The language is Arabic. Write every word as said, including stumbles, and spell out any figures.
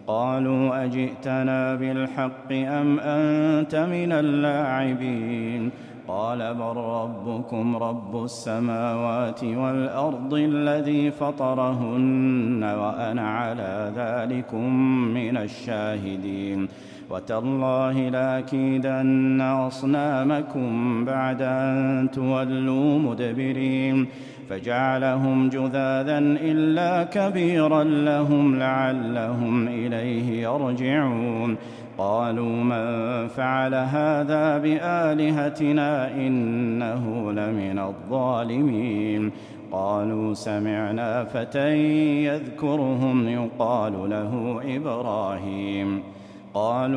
قالوا أجئتنا بالحق أم أنت من اللاعبين قال بل ربكم رب السماوات والأرض الذي فطرهن وأنا على ذلكم من الشاهدين وتالله لأكيدن أصنامكم بعد أن تولوا مدبرين فجعلهم جذاذا إلا كبيرا لهم لعلهم إليه يرجعون قالوا من فعل هذا بآلهتنا إنه لمن الظالمين قالوا سمعنا فتى يذكرهم يقال له إبراهيم قالوا